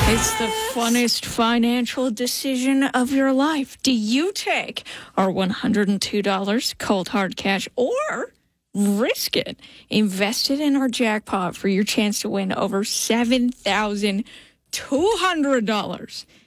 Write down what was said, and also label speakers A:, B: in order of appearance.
A: It's the funnest financial decision of your life. Do you take our $102 cold hard cash or risk it? Invest it in our jackpot for your chance to win over $7,200.